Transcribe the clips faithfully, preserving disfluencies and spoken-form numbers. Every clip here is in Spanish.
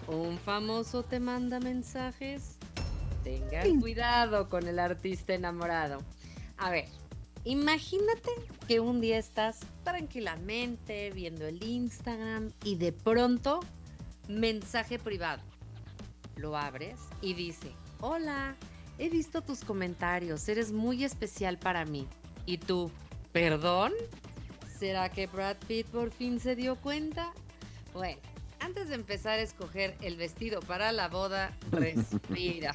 ¿Un famoso te manda mensajes? Tengan cuidado con el artista enamorado. A ver, imagínate que un día estás tranquilamente viendo el Instagram y de pronto, mensaje privado. Lo abres y dice: hola, he visto tus comentarios, eres muy especial para mí. ¿Y tú, perdón? ¿Será que Brad Pitt por fin se dio cuenta? Bueno, antes de empezar a escoger el vestido para la boda, respira.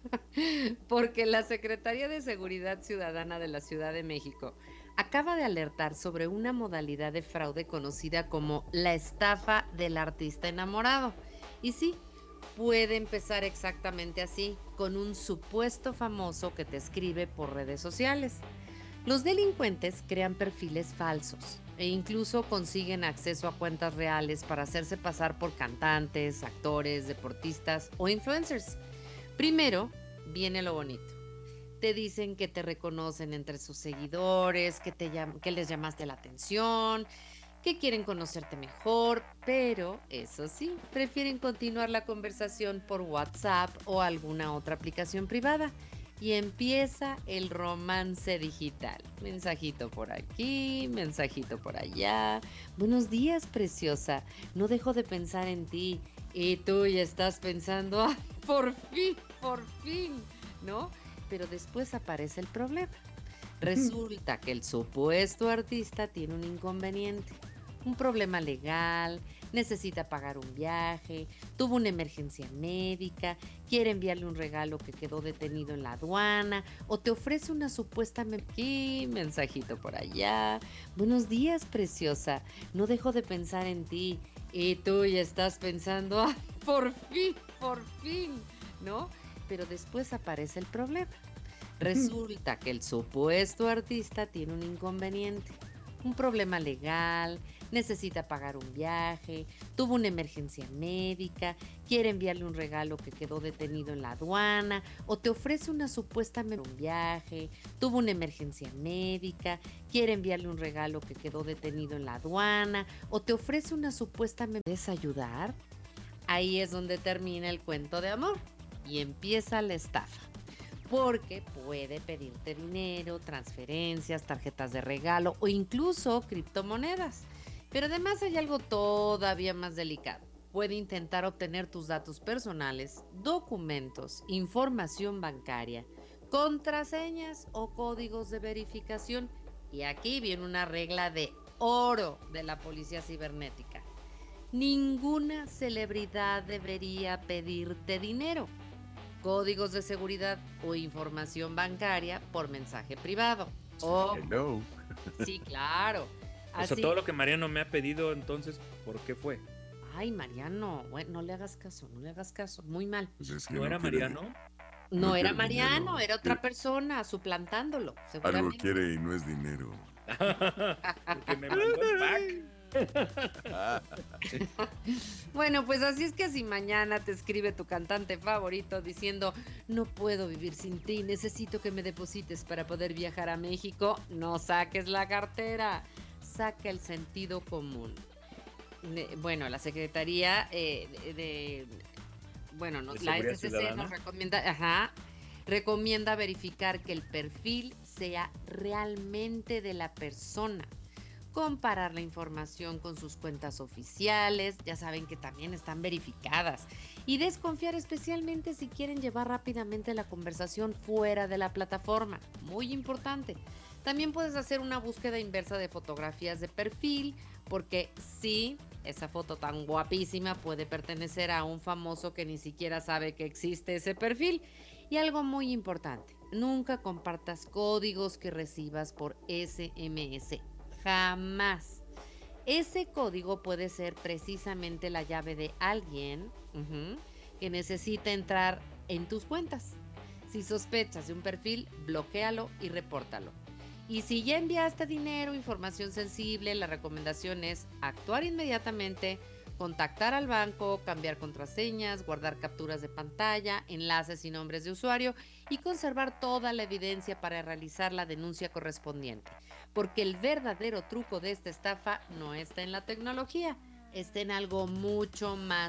Porque la Secretaría de Seguridad Ciudadana de la Ciudad de México acaba de alertar sobre una modalidad de fraude conocida como la estafa del artista enamorado. Y sí, puede empezar exactamente así, con un supuesto famoso que te escribe por redes sociales. Los delincuentes crean perfiles falsos e incluso consiguen acceso a cuentas reales para hacerse pasar por cantantes, actores, deportistas o influencers. Primero viene lo bonito. Te dicen que te reconocen entre sus seguidores, que, te llam- que les llamaste la atención, que quieren conocerte mejor, pero eso sí, prefieren continuar la conversación por WhatsApp o alguna otra aplicación privada. Y empieza el romance digital. Mensajito por aquí, mensajito por allá. Buenos días, preciosa. No dejo de pensar en ti. Y tú ya estás pensando, ¡ah, por fin, por fin! ¿No? Pero después aparece el problema. Resulta que el supuesto artista tiene un inconveniente, un problema legal, necesita pagar un viaje, tuvo una emergencia médica, quiere enviarle un regalo que quedó detenido en la aduana o te ofrece una supuesta me- aquí, mensajito por allá. Buenos días, preciosa. No dejo de pensar en ti. Y tú ya estás pensando, ¡ah, por fin, por fin! ¿No? Pero después aparece el problema. Resulta que el supuesto artista tiene un inconveniente, un problema legal, necesita pagar un viaje, tuvo una emergencia médica, quiere enviarle un regalo que quedó detenido en la aduana o te ofrece una supuesta me- un viaje, tuvo una emergencia médica, quiere enviarle un regalo que quedó detenido en la aduana o te ofrece una supuesta me- ¿Puedes ayudar? Ahí es donde termina el cuento de amor y empieza la estafa porque puede pedirte dinero, transferencias, tarjetas de regalo o incluso criptomonedas. Pero además hay algo todavía más delicado. Puede intentar obtener tus datos personales, documentos, información bancaria, contraseñas o códigos de verificación. Y aquí viene una regla de oro de la policía cibernética. Ninguna celebridad debería pedirte dinero, códigos de seguridad o información bancaria por mensaje privado. Ojo, Hello. sí, claro. O sea, todo Así, lo que Mariano me ha pedido, entonces, ¿por qué fue? ay, Mariano, bueno, no le hagas caso, no le hagas caso, muy mal. Pues es que ¿No no era quiere, Mariano? No no era quiere Mariano, dinero. era Quiere- otra persona suplantándolo, algo seguramente. quiere y no es dinero. Porque me mandó el pack. Bueno, pues así es que si mañana te escribe tu cantante favorito diciendo: no puedo vivir sin ti, necesito que me deposites para poder viajar a México, no saques la cartera, saca el sentido común. Ne- Bueno, la Secretaría eh, de, de- bueno, no- ¿De la seguridad S C C nos ciudadana? recomienda, ajá, recomienda verificar que el perfil sea realmente de la persona, comparar la información con sus cuentas oficiales, ya saben que también están verificadas, y desconfiar especialmente si quieren llevar rápidamente la conversación fuera de la plataforma, muy importante. También puedes hacer una búsqueda inversa de fotografías de perfil, porque sí, esa foto tan guapísima puede pertenecer a un famoso que ni siquiera sabe que existe ese perfil. Y algo muy importante, nunca compartas códigos que recibas por S M S. Jamás. Ese código puede ser precisamente la llave de alguien ujú, que necesita entrar en tus cuentas. Si sospechas de un perfil, bloquéalo y repórtalo. Y si ya enviaste dinero, información sensible, la recomendación es actuar inmediatamente, contactar al banco, cambiar contraseñas, guardar capturas de pantalla, enlaces y nombres de usuario y conservar toda la evidencia para realizar la denuncia correspondiente. Porque el verdadero truco de esta estafa no está en la tecnología, está en algo mucho más